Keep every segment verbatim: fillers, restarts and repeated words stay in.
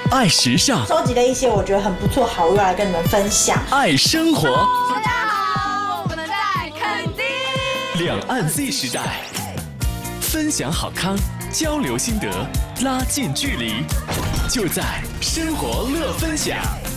爱时尚， 收集了一些我觉得很不错好物来跟你们分享。 爱生活， 大家好，我们在垦丁。 两岸 Z 时代，分享好康，交流心得，拉近距离，就在生活乐分享。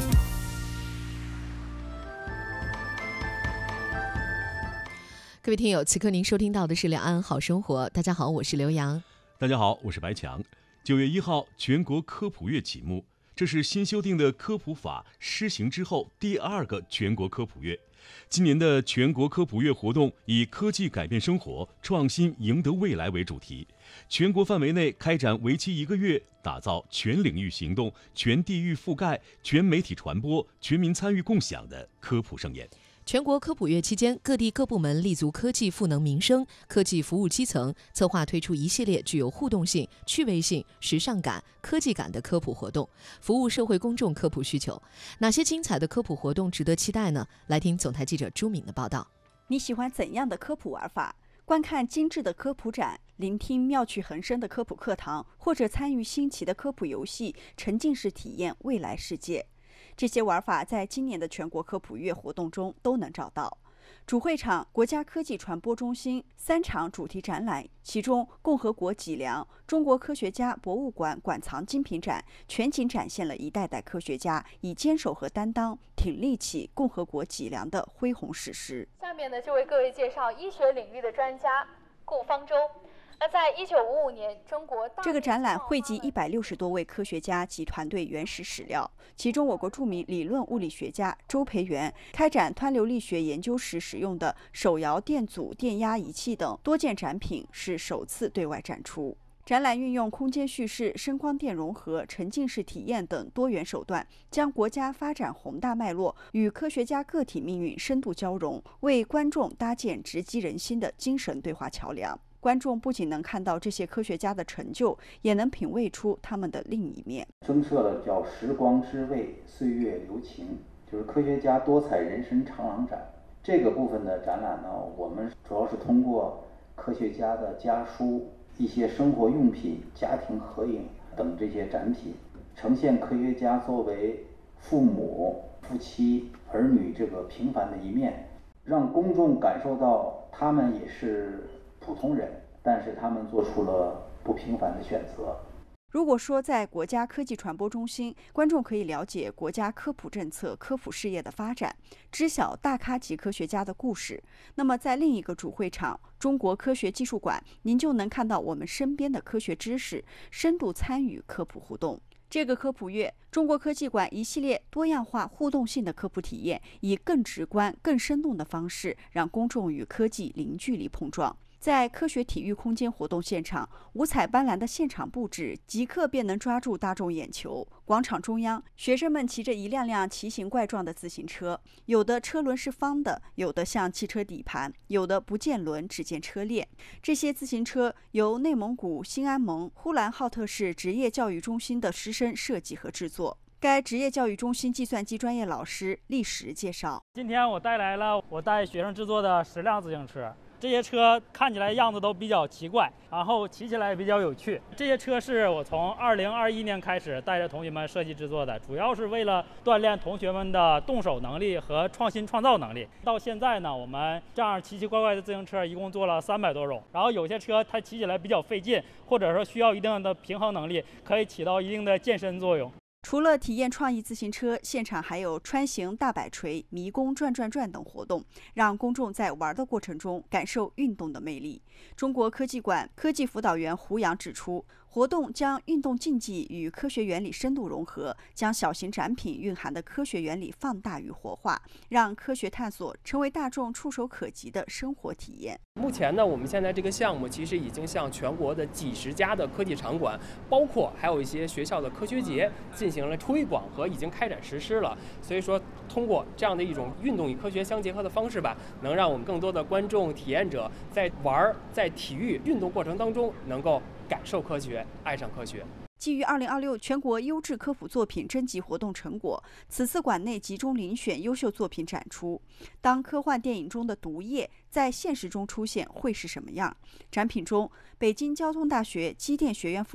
各位听友，此刻您收听到的是两岸好生活。大家好，我是刘洋。 大家好，我是白强。九月一号，全国科普月启幕，这是新修订的科普法施行之后第二个全国科普月。今年的全国科普月活动以科技改变生活，创新赢得未来为主题，全国范围内开展为期一个月，打造全领域行动、全地域覆盖、全媒体传播、全民参与共享的科普盛宴。 全国科普月期间，各地各部门立足科技赋能民生、科技服务基层，策划推出一系列具有互动性、趣味性、时尚感、科技感的科普活动，服务社会公众科普需求。哪些精彩的科普活动值得期待呢？来听总台记者朱敏的报道。 你喜欢怎样的科普玩法？观看精致的科普展，聆听妙趣横生的科普课堂，或者参与新奇的科普游戏，沉浸式体验未来世界。这些玩法在今年的全国科普月活动中都能找到。主会场国家科技传播中心三场主题展览，其中共和国脊梁中国科学家博物馆馆藏精品展全景展现了一代代科学家以坚守和担当挺立起共和国脊梁的恢宏史诗。 下面呢，就为各位介绍医学领域的专家顾方舟。那在一九五五年，中国这个展览汇集一百六十多位科学家及团队原始史料，其中我国著名理论物理学家周培源开展湍流力学研究时使用的手摇电阻电压仪器等多件展品是首次对外展出。展览运用空间叙事、声光电融合、沉浸式体验等多元手段，将国家发展宏大脉络与科学家个体命运深度交融，为观众搭建直击人心的精神对话桥梁。观众不仅能看到这些科学家的成就，也能品味出他们的另一面。 增设了叫时光之味，岁月留情，就是科学家多彩人生长廊展。这个部分的展览呢，我们主要是通过科学家的家书、一些生活用品、家庭合影等这些展品，呈现科学家作为父母、夫妻、儿女这个平凡的一面，让公众感受到他们也是普通人，但是他们做出了不平凡的选择。 如果说在国家科技传播中心，观众可以了解国家科普政策、科普事业的发展，知晓大咖级科学家的故事，那么在另一个主会场中国科学技术馆，您就能看到我们身边的科学知识，深度参与科普互动。这个科普月，中国科技馆一系列多样化、互动性的科普体验，以更直观、更生动的方式，让公众与科技零距离碰撞。在科学体育空间活动现场，五彩斑斓的现场布置即刻便能抓住大众眼球。广场中央，学生们骑着一辆辆奇形怪状的自行车，有的车轮是方的，有的像汽车底盘，有的不见轮只见车链。这些自行车由内蒙古兴安盟呼兰浩特市职业教育中心的师生设计和制作。该职业教育中心计算机专业老师厉石介绍： 今天我带来了我带学生制作的十辆自行车。这些车看起来样子都比较奇怪，然后骑起来也比较有趣。这些车是我从二零二一年开始带着同学们设计制作的，主要是为了锻炼同学们的动手能力和创新创造能力。到现在呢，我们这样奇奇怪怪的自行车一共做了三百多种，然后有些车它骑起来比较费劲，或者说需要一定的平衡能力，可以起到一定的健身作用。 除了体验创意自行车，现场还有穿行大摆锤、迷宫转转转等活动，让公众在玩的过程中感受运动的魅力。中国科技馆科技辅导员胡杨指出，活动将运动竞技与科学原理深度融合，将小型展品蕴含的科学原理放大与活化，让科学探索成为大众触手可及的生活体验。 目前呢，我们现在这个项目其实已经向全国的几十家的科技场馆，包括还有一些学校的科学节进行了推广和已经开展实施了。所以说，通过这样的一种运动与科学相结合的方式吧，能让我们更多的观众体验者在玩、在体育运动过程当中能够感受科学，爱上科学。 基于二零二六全国优质科普作品征集活动成果，此次馆内集中遴选优秀作品展出。当科幻电影中的毒液在现实中出现，会是什么样？展品中，北京交通大学机电学院副